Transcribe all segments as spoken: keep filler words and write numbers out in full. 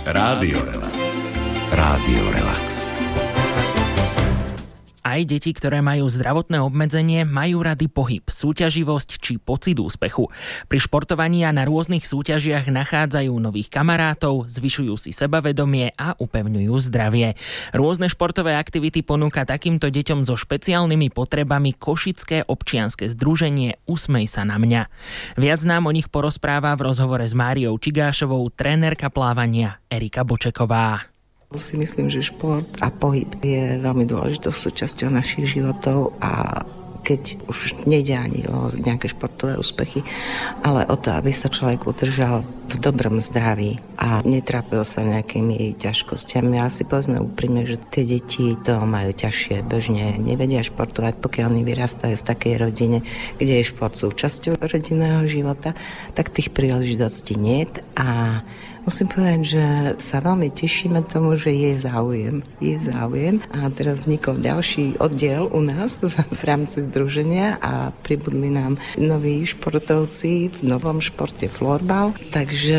Rádio Relax. Rádio Relax. Aj deti, ktoré majú zdravotné obmedzenie, majú rady pohyb, súťaživosť či pocit úspechu. Pri športovaní a na rôznych súťažiach nachádzajú nových kamarátov, zvyšujú si sebavedomie a upevňujú zdravie. Rôzne športové aktivity ponúka takýmto deťom so špeciálnymi potrebami Košické občianske združenie Usmej sa na mňa. Viac nám o nich porozpráva v rozhovore s Máriou Čigášovou trénerka plávania Erika Bočeková. Si myslím, že šport a pohyb je veľmi dôležitou súčasťou našich životov a keď už nejde ani o nejaké športové úspechy, ale o to, aby sa človek udržal v dobrom zdraví a netrápil sa nejakými ťažkosťami. Ale si povedzme úprimne, že tie deti to majú ťažšie, bežne nevedia športovať, pokiaľ oni vyrastajú v takej rodine, kde je šport súčasťou rodinného života, tak tých príležitostí nie a musím povedať, že sa veľmi tešíme tomu, že je záujem. Je záujem. A teraz vznikol ďalší oddiel u nás v rámci združenia a pribudli nám noví športovci v novom športe florbal. Takže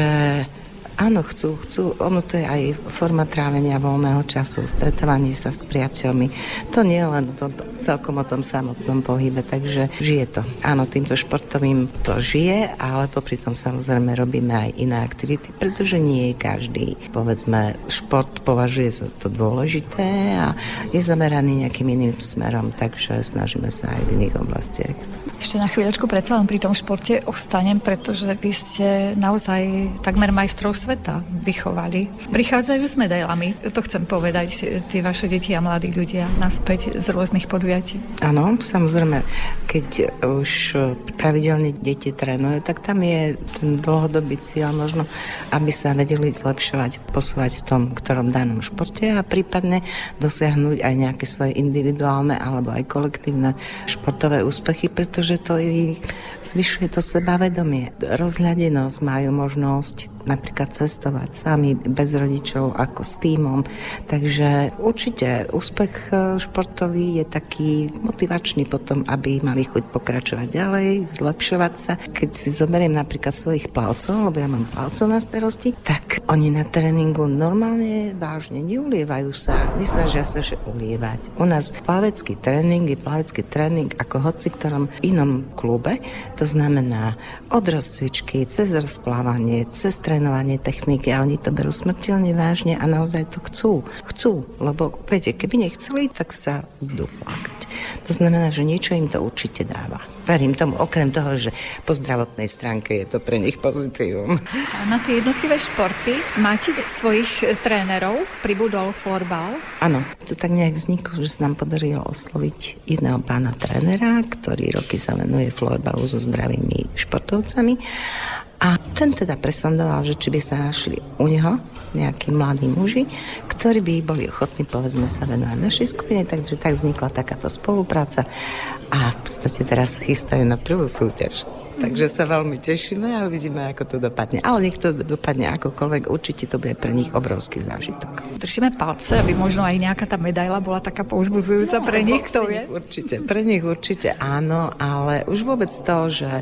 áno, chcú, chcú, ono to je aj forma trávenia voľného času, stretávanie sa s priateľmi. To nie je len to, celkom o tom samotnom pohybe, takže žije to. Áno, týmto športovým to žije, ale popri tom samozrejme robíme aj iné aktivity, pretože nie je každý, povedzme, šport považuje za to dôležité a je zameraný nejakým iným smerom, takže snažíme sa aj v iných oblastiach. Ešte na chvíľočku predsa len pri tom športe ostanem, pretože vy ste naozaj takmer majstrov sveta vychovali. Prichádzajú s medailami, to chcem povedať, tie vaše deti a mladí ľudia naspäť z rôznych podujatí. Áno, samozrejme, keď už pravidelne deti trénujú, tak tam je ten dlhodobý cieľ možno, aby sa vedeli zlepšovať, posúvať v tom ktorom danom športe a prípadne dosiahnuť aj nejaké svoje individuálne alebo aj kolektívne športové úspechy, pretože to ich zvyšuje to sebavedomie. Rozhľadenosť, majú možnosť napríklad cestovať sami bez rodičov ako s tímom. Takže určite úspech športový je taký motivačný potom, aby mali chuť pokračovať ďalej, zlepšovať sa. Keď si zoberiem napríklad svojich plavcov, lebo ja mám plavcov na starosti, tak oni na tréningu normálne vážne neulievajú sa, nesnažia sa že ulievať. U nás plavecký tréning je plavecký tréning ako hoci ktorom inom klube. To znamená od rozcvičky, cez rozplávanie, cez trénovanie techniky a oni to berú smrteľne vážne a naozaj to chcú. Chcú, lebo viete, keby nechceli, tak sa budú flákať. To znamená, že niečo im to určite dáva. Verím tomu, okrem toho, že po zdravotnej stránke je to pre nich pozitívum. A na tie jednotlivé športy máte svojich trénerov? Pribudol florbal? Áno, to tak nejak vzniklo, že sa nám podarilo osloviť jedného pána trénera, ktorý roky sa venuje florbalu so zdravými športovcami. A ten teda presondoval, že či by sa našli u neho nejakí mladí muži, ktorí by boli ochotní, povedzme, sa venovať našej skupine, takže tak vznikla takáto spolupráca a v podstate teraz chystajú na prvú súťaž. Takže sa veľmi tešíme a uvidíme, ako to dopadne. Ale nech to dopadne akokoľvek, určite to bude pre nich obrovský zážitok. Držíme palce, aby možno aj nejaká tá medaila bola taká povzbudzujúca no, pre nich, kto vie? Určite, pre nich určite áno, ale už vôbec to, že